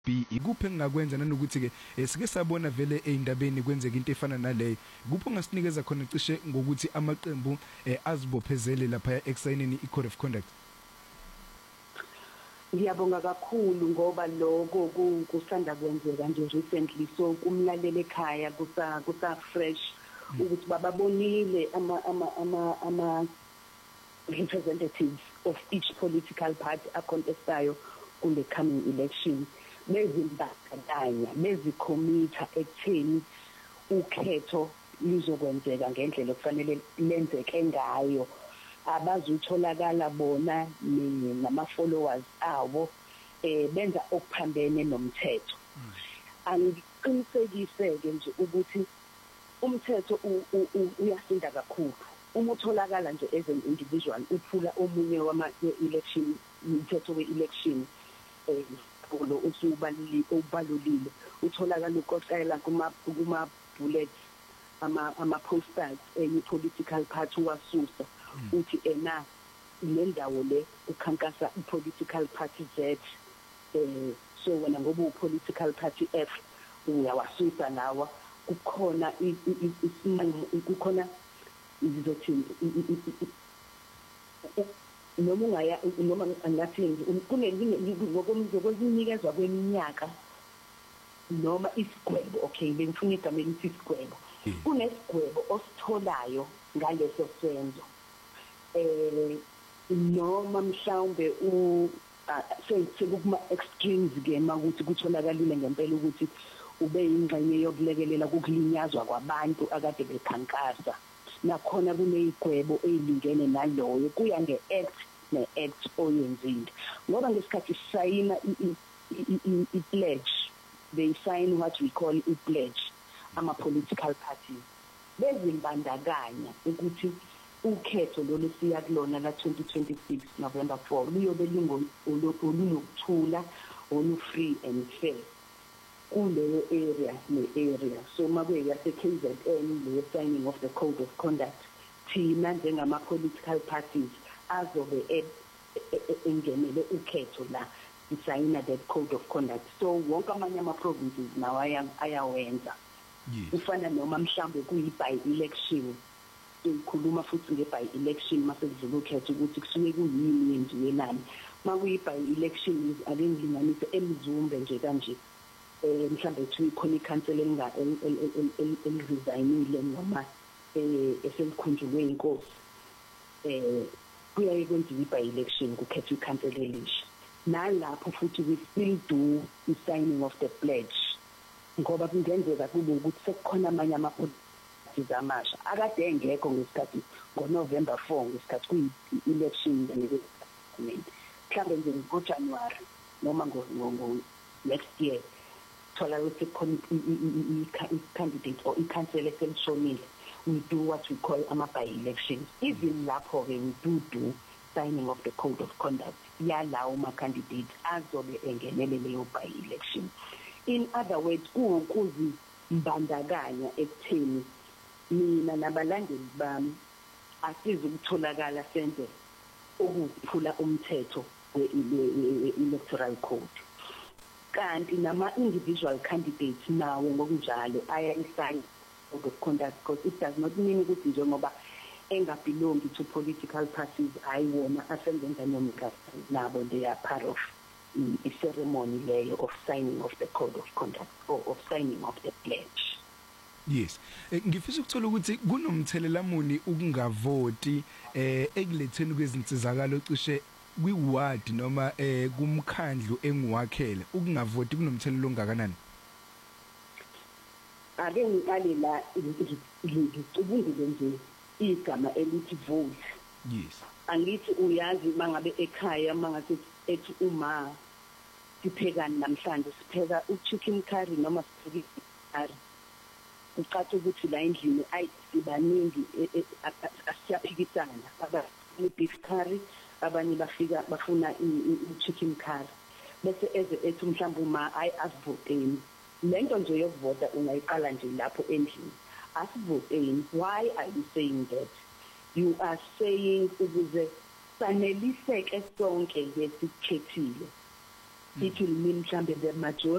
B ikuphi engakwenza nanokuthi ke sike sabona vele eindabeni kwenzeka into efana naleyo kuphi ongasinikeza khona cishe ngokuthi amaqembu azibophezele lapha ekusayineni iCode of Conduct. Ngiyabonga kakhulu ngoba lokho kusanda kwenzeka nje recently, so kumlalele ekhaya kusa fresh ukuthi bababonile ama representatives of each political party acontestayo kule coming election bezimbandakanya bezikhomitha ekutheni ukhetho lizokwenzeka ngendlela okufanele lenzeke ngayo. Abazutholakala bona nama followers abo benza okuphambene nomthetho. Angiqinisekise ke nje ukuthi umthetho uyasinda kakhulu. Uma utholakala nje as an individual uphula omunye wama election umthetho we-election lo ubalulile utholakala ukosela kuma bullets ama posters political party wasusa uthi ena lendawo le ukhankasa political party Z so wena ngoba political party F uyawasusa nawa kukhona isinqumo kukhona izizothi noma ungaya noma angathi ngokomnikezwa kweminyaka noma isigwebo okay bengifuna igama elithi isigwebo kunesigwebo ositholayo ngaleso senzo noma mhlawumbe sekuma extremes ke makuthi kutholakalile ngempela ukuthi ube ingxenye yokulekelela ukulinyazwa kwabantu akade bekhankasa nakhona kuneyigwebo ezilingene naloyo kuya ngeact neact oyenzile ngoba ngesikhathi sayina i-pledge they sign what we call i-pledge ama political parties bezimbandakanya ukuthi ukhetho lo lesiya kulona la 2026 November 4 luyobe lunokuthula olu free and fair kuleyo area ne-area so makuye yase KZN le signing of the code of conduct thina njengama political parties azobe engenele ukhetho la isayina that code of conduct so wonke amanye ama provinces nawo ayawenza ufana noma mhlambe kuyi-by election ikhuluma futhi nge-by election mase kudlula ukhetho ukuthi kusuke kuyini yenziwe nani makuyi-by election alengilinganise emzumbe nje kanje mhlambe kuthi khona ikhansela eliresignile noma eselikhunjulwe inkosi kuyaye kwenziwe by election kukhethwa ikhansela elisha nalapho futhi we still do the signing of the pledge ngoba kungenzeka kube ukuthi sekukhona amanye amapolitiki amasha akade engekho ngesikhathi ngoNovember 4 ngesikhathi kuyi-election ne-government mhlambe nje ngoJanuary noma ngo next year thola ukuthi khona i-candidate or i-council eselishonile we do what we call by elections even lapho ke we do signing of the code of conduct yalawo ma-candidates azobe engenele leyo by election in other words ukuzimbandakanya ekutheni mina nabalandeli bami asiza ukutholakala senze ukuphula umthetho we-electoral code kanti nama-individual candidates nawo ngokunjalo aya-sign code of conduct because it does not mean ukuthi njengoba engabelongi to political parties ayiwona asenza nomkhathi nabo they are part of a ceremony leyo of signing of the code of conduct or of signing of the pledge. Yes, ngifisa ukuthola ukuthi kunomthelela muni ukungavoti ekuletheni kwezinsizakalo cishe kwiward noma kumkhandlu engiwakhele ukungavoti kunomthelela ongakanani? Ake ngiqale la ngicubungule nje igama elithi vote. Yes. Angithi uyazi mangabe ekhaya mangathi ethi uma siphekani namhlanje sipheka uchicken curry noma sipheka curry ucathi ukuthi la endlini sibaningi asiyaphikisana abanye beef curry abanye bafuna chicken curry bese ethi mhlawumbe uma asivoteni lento nje yokuvota ungayiqala nje lapho endlini asivoteni. Why are you saying that? You are saying ukuze saneliseke sonke ngesikhethile it will mean mhlambe the majority